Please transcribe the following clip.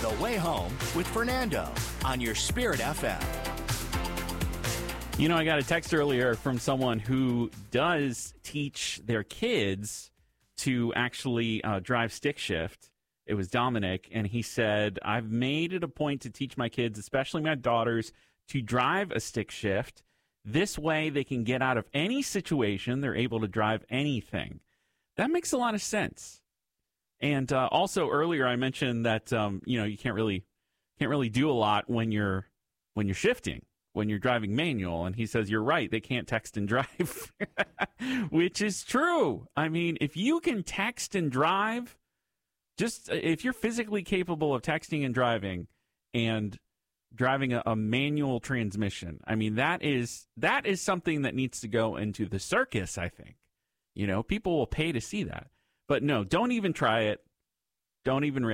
The Way Home with Fernando on your Spirit FM. You know, I got a text earlier from someone who does teach their kids to actually drive stick shift. It was Dominic, and he said, I've made it a point to teach my kids, especially my daughters, to drive a stick shift. This way they can get out of any situation. They're able to drive anything. That makes a lot of sense. And also earlier I mentioned that you can't really do a lot when you're shifting, when you're driving manual. And he says you're right, they can't text and drive, which is true. I mean, if you can text and drive, just if you're physically capable of texting and driving a manual transmission, I mean that is something that needs to go into the circus. I think people will pay to see that. But no, don't even try it. Don't even risk